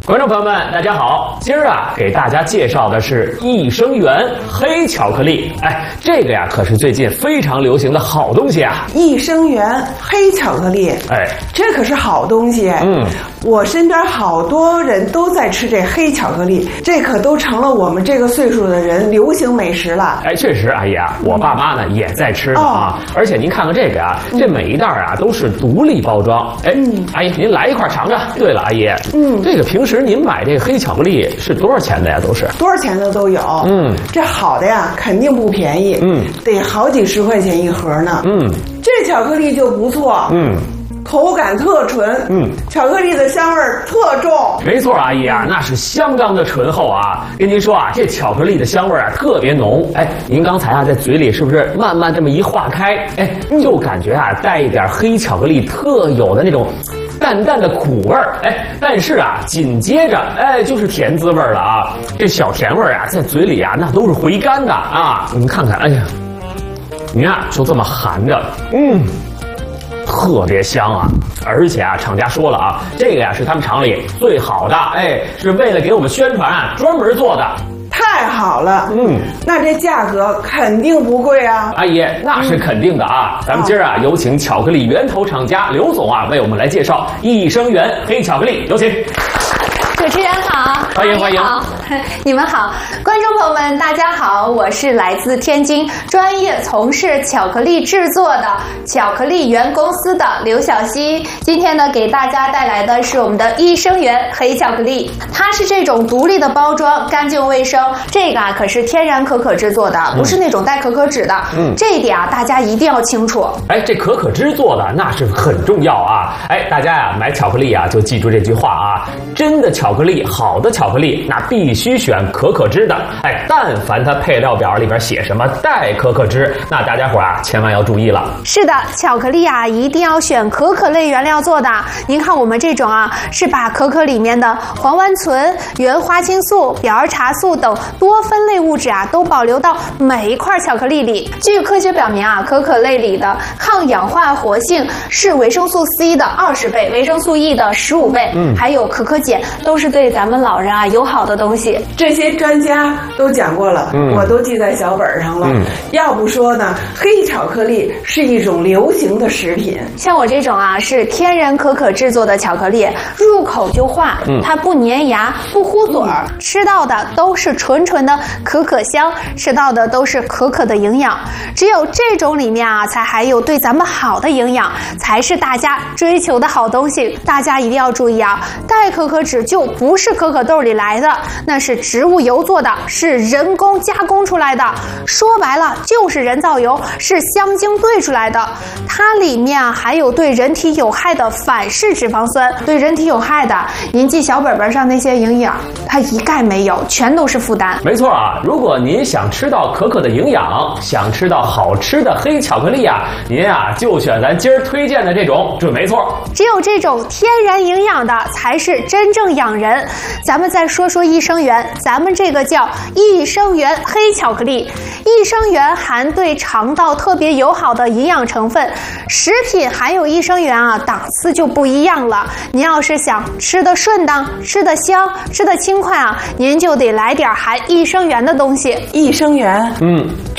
观众朋友们，大家好！今儿啊，给大家介绍的是益生元黑巧克力。哎，这个呀，可是最近非常流行的好东西啊！ 益生元黑巧克力， 哎， 这可是好东西。我身边好多人都在吃这黑巧克力，这可都成了我们这个岁数的人流行美食了。 哎，确实，阿姨啊，我爸妈呢也在吃啊。而且您看看这个啊，这每一袋啊都是独立包装。哎，阿姨您来一块尝尝。对了，阿姨，这个平时您买这个黑巧克力是多少钱的呀？都是多少钱的都有。这好的呀，肯定不便宜。得好几十块钱一盒呢。这巧克力就不错。口感特纯，巧克力的香味特重。 没错，阿姨啊，那是相当的醇厚啊。跟您说啊，这巧克力的香味啊特别浓。哎，您刚才啊在嘴里是不是慢慢这么一化开？哎，就感觉啊带一点黑巧克力特有的那种淡淡的苦味儿。哎，但是啊紧接着哎就是甜滋味了啊。这小甜味啊在嘴里啊那都是回甘的啊。您看看，哎呀，您啊就这么含着，特别香啊！而且啊，厂家说了啊，这个呀是他们厂里最好的，哎，是为了给我们宣传专门做的。 太好了，那这价格肯定不贵啊！ 阿姨，那是肯定的啊！咱们今儿啊，有请巧克力源头厂家刘总啊，为我们来介绍益生元黑巧克力，有请。 主持人好， 欢迎欢迎， 你们好，观众朋友们大家好，我是来自天津专业从事巧克力制作的巧克力源公司的刘晓溪。今天呢，给大家带来的是我们的益生元黑巧克力，它是这种独立的包装，干净卫生。这个啊可是天然可可制作的，不是那种带可可脂的。这一点啊大家一定要清楚。 哎，这可可脂做的那是很重要啊！哎，大家呀买巧克力啊就记住这句话啊，真的巧克力，好的巧克力，那必须选可可脂的。哎，但凡它配料表里边写什么带可可脂，那大家伙啊千万要注意了。 是的，巧克力啊一定要选可可类原料做的。您看我们这种啊，是把可可里面的黄烷醇、原花青素、表儿茶素等多酚类物质啊，都保留到每一块巧克力里。据科学表明啊，可可类里的抗氧化活性是维生素 C 的20倍，维生素 E 的15倍，还有可可碱，都是对咱们老人啊友好的东西。 这些专家都讲过了，我都记在小本上了。要不说呢，黑巧克力是一种流行的食品。 像我这种啊是天然可可制作的巧克力，入口就化，它不粘牙，不糊嘴儿，吃到的都是纯纯的可可香，吃到的都是可可的营养。只有这种里面啊才含有对咱们好的营养，才是大家追求的好东西。大家一定要注意啊，带可可脂就不是可可豆里来的，那是植物油做的，是人工加工出来的，说白了就是人造油，是香精兑出来的。它里面含有对人体有害的反式脂肪酸，对人体有害的您记小本本上那些营养它一概没有，全都是负担。 没错啊，如果您想吃到可可的营养，想吃到好吃的黑巧克力啊，您啊就选咱今儿推荐的这种，准没错。 只有这种天然营养的才是真正养人。咱们再说说益生元，咱们这个叫益生元黑巧克力。益生元含对肠道特别友好的营养成分，食品含有益生元啊，档次就不一样了。您要是想吃得顺当、吃得香、吃得轻快啊，您就得来点含益生元的东西。 益生元，